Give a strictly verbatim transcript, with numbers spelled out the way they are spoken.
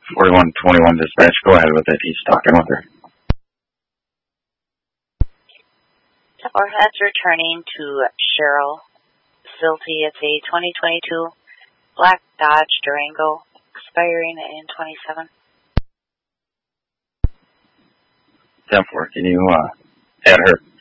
forty-one twenty-one dispatch, go ahead with it. He's talking with her. Warhead's returning to Cheryl Silty. It's a twenty twenty-two black Dodge Durango, expiring in twenty-seven. ten four, can you uh, add her?